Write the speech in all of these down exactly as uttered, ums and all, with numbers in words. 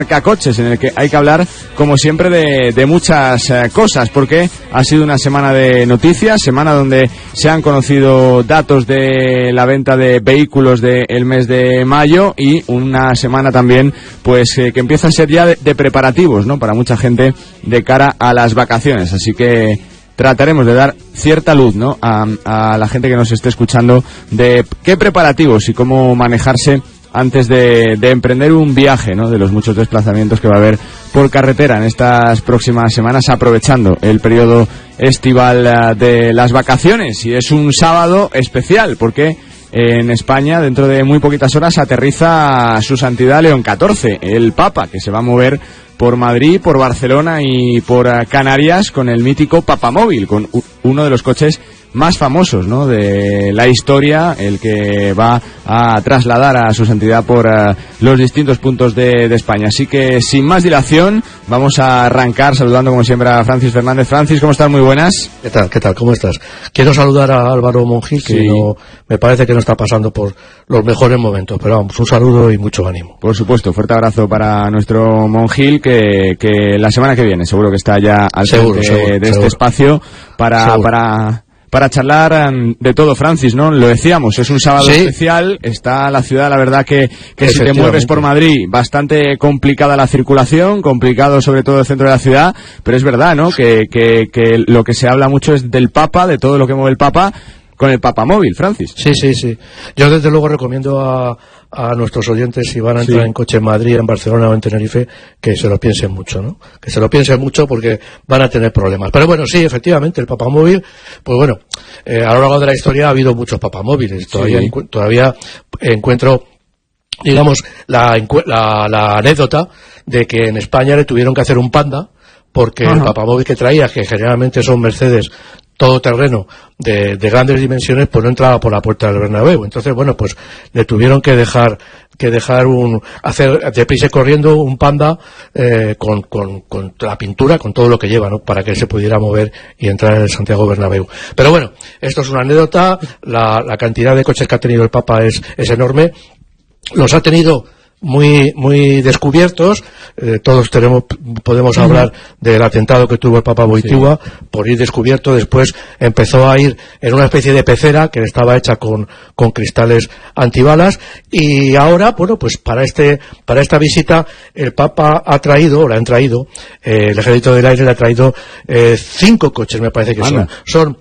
Coches, en el que hay que hablar como siempre de, de muchas eh, cosas, porque ha sido una semana de noticias, semana donde se han conocido datos de la venta de vehículos del mes de mayo, y una semana también pues eh, que empieza a ser ya de, de preparativos, ¿no?, para mucha gente de cara a las vacaciones, así que trataremos de dar cierta luz, ¿no?, a, a la gente que nos esté escuchando de qué preparativos y cómo manejarse antes de, de emprender un viaje, ¿no?, de los muchos desplazamientos que va a haber por carretera en estas próximas semanas, aprovechando el periodo estival de las vacaciones. Y es un sábado especial porque en España, dentro de muy poquitas horas, aterriza Su Santidad León catorce, el Papa, que se va a mover por Madrid, por Barcelona y por Canarias con el mítico Papamóvil, con uno de los coches más famosos, ¿no?, de la historia, el que va a trasladar a Su Santidad por uh, los distintos puntos de, de España. Así que, sin más dilación, vamos a arrancar saludando como siempre a Francis Fernández. Francis, ¿cómo estás? Muy buenas. ¿Qué tal? ¿Qué tal? ¿Cómo estás? Quiero saludar a Álvaro Monjil, que sí. no, me parece que no está pasando por los mejores momentos, pero vamos, un saludo y mucho ánimo. Por supuesto, fuerte abrazo para nuestro Monjil, que, que la semana que viene seguro que está ya al seguro, frente seguro, de seguro. este espacio para... para Para charlar de todo, Francis, ¿no? Lo decíamos, es un sábado sí. especial, está la ciudad, la verdad que, que si te mueves por Madrid, bastante complicada la circulación, complicado sobre todo el centro de la ciudad, pero es verdad, ¿no?, que, que, que lo que se habla mucho es del Papa, de todo lo que mueve el Papa, con el Papamóvil, Francis. Sí, sí, sí. Yo desde luego recomiendo a, a nuestros oyentes, si van a entrar sí. en coche en Madrid, en Barcelona o en Tenerife, que se lo piensen mucho, ¿no? Que se lo piensen mucho porque van a tener problemas. Pero bueno, sí, efectivamente, el Papamóvil, pues bueno, eh, a lo largo de la historia ha habido muchos Papamóviles. Todavía, sí. encu- todavía encuentro, digamos, la, la, la anécdota de que en España le tuvieron que hacer un Panda, porque Ajá. el Papamóvil que traía, que generalmente son Mercedes todoterreno de, de grandes dimensiones, pues no entraba por la puerta del Bernabéu. Entonces, bueno, pues le tuvieron que dejar que dejar un hacer deprisa y corriendo un Panda eh, con, con, con la pintura, con todo lo que lleva, ¿no?, para que él se pudiera mover y entrar en el Santiago Bernabéu. Pero bueno, esto es una anécdota. La, la cantidad de coches que ha tenido el Papa es, es enorme. Los ha tenido muy muy descubiertos, eh, todos tenemos podemos uh-huh. hablar del atentado que tuvo el Papa Wojtyła, sí. por ir descubierto. Después empezó a ir en una especie de pecera que estaba hecha con con cristales antibalas, y ahora, bueno, pues para este para esta visita el Papa ha traído, o le han traído, eh, el Ejército del Aire le ha traído eh, cinco coches, me parece que Anda. son son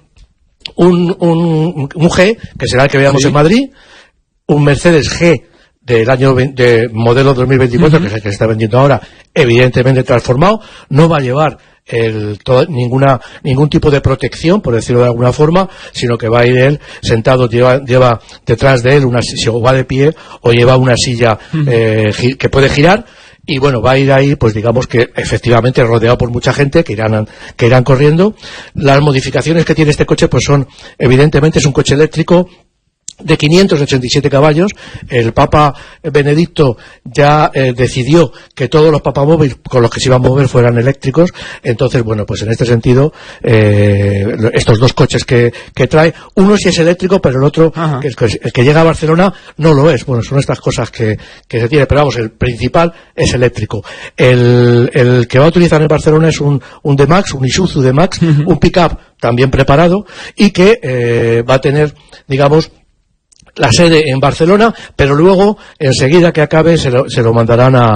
un, un un G, que será el que veamos sí. en Madrid, un Mercedes G del año de modelo dos mil veinticuatro, uh-huh. que es el que se está vendiendo ahora, evidentemente transformado. No va a llevar el, todo, ninguna ningún tipo de protección, por decirlo de alguna forma, sino que va a ir él sentado, lleva, lleva detrás de él una silla, o va de pie, o lleva una silla uh-huh. eh, gi- que puede girar. Y bueno, va a ir ahí, pues digamos que efectivamente rodeado por mucha gente que irán que irán corriendo. Las modificaciones que tiene este coche, pues son, evidentemente, es un coche eléctrico de quinientos ochenta y siete caballos. El Papa Benedicto ya eh, decidió que todos los papamóviles con los que se iban a mover fueran eléctricos. Entonces, bueno, pues en este sentido, eh, estos dos coches que, que trae, uno sí es eléctrico, pero el otro, que el, que el que llega a Barcelona, no lo es. Bueno, son estas cosas que, que se tiene, pero vamos, el principal es eléctrico. El, el que va a utilizar en Barcelona es un, un D-Max, un Isuzu D-Max, uh-huh. un pick-up también preparado, y que eh, va a tener, digamos, la sede en Barcelona, pero luego, enseguida que acabe, se lo, se lo mandarán a,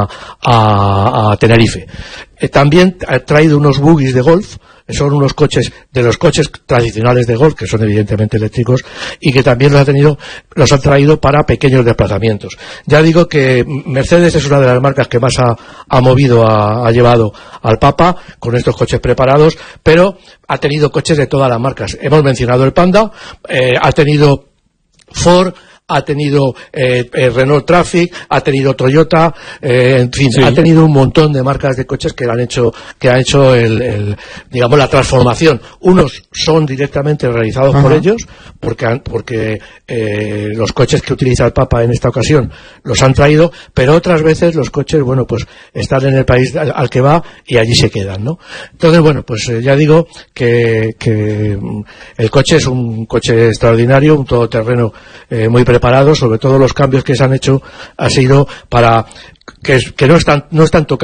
a, a Tenerife. Eh, también ha traído unos buggies de golf, son unos coches, de los coches tradicionales de golf, que son evidentemente eléctricos, y que también los ha tenido, los han traído para pequeños desplazamientos. Ya digo que Mercedes es una de las marcas que más ha, ha movido, ha, ha llevado al Papa, con estos coches preparados, pero ha tenido coches de todas las marcas. Hemos mencionado el Panda, eh, ha tenido Ford, ha tenido eh, eh, Renault Traffic, ha tenido Toyota, eh, en fin, sí. ha tenido un montón de marcas de coches que han hecho, que han hecho el, el, digamos, la transformación. Unos son directamente realizados Ajá. por ellos, porque, porque eh, los coches que utiliza el Papa en esta ocasión los han traído, pero otras veces los coches, bueno, pues están en el país al, al que va y allí se quedan, ¿no? Entonces, bueno, pues eh, ya digo que, que el coche es un coche extraordinario, un todoterreno eh, muy preparado, preparados, sobre todo los cambios que se han hecho ha sido para que, que no están no están tocando